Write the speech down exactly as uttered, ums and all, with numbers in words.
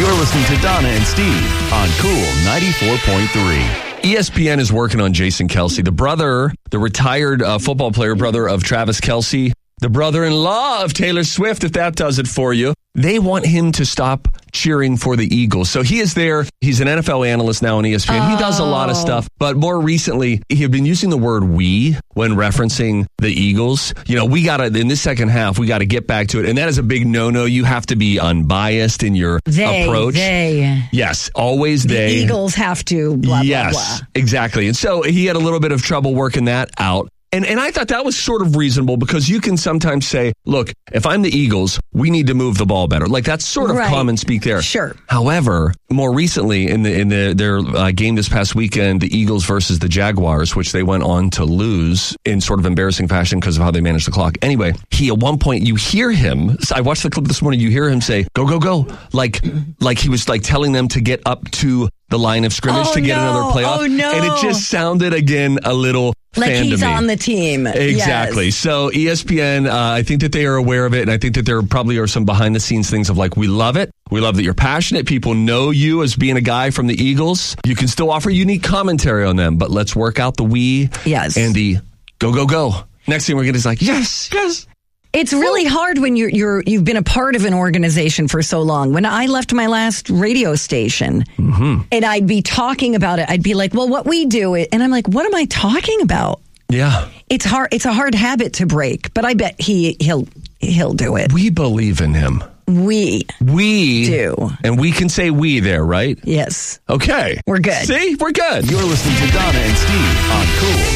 You're listening to Donna and Steve on Cool ninety-four point three. E S P N is working on Jason Kelce, the brother, the retired uh, football player brother of Travis Kelce, the brother-in-law of Taylor Swift, if that does it for you. They want him to stop cheering for the Eagles. So he is there. He's an N F L analyst now on E S P N. Oh. He does a lot of stuff. But more recently, he had been using the word we when referencing the Eagles. You know, we got to, in this second half, we got to get back to it. And that is a big no-no. You have to be unbiased in your they, approach. They. Yes, always the they. The Eagles have to blah, yes, blah, blah. Exactly. And so he had a little bit of trouble working that out. And and I thought that was sort of reasonable because you can sometimes say, look, if I'm the Eagles, we need to move the ball better. Like that's sort of right. common speak there. Sure. However, more recently in the in the their uh, game this past weekend, the Eagles versus the Jaguars, which they went on to lose in sort of embarrassing fashion because of how they managed the clock. Anyway, he at one point you hear him. I watched the clip this morning. You hear him say, "Go go go!" Like like he was like telling them to get up to the line of scrimmage oh, to get no. another playoff. Oh no! And it just sounded again a little. Like fan he's to me. on the team. Exactly. Yes. So E S P N, uh, I think that they are aware of it, and I think that there probably are some behind the scenes things of like, we love it. We love that you're passionate. People know you as being a guy from the Eagles. You can still offer unique commentary on them, but let's work out the we yes. and the go, go, go. Next thing we're going to is like, yes, yes. It's really hard when you're, you're, you've been a part of an organization for so long. When I left my last radio station mm-hmm. and I'd be talking about it, I'd be like, well, what we do, it, and I'm like, what am I talking about? Yeah. It's hard. It's a hard habit to break, but I bet he, he'll, he'll do it. We believe in him. We. We. Do. And we can say we there, right? Yes. Okay. We're good. See? We're good. You're listening to Donna and Steve on Cool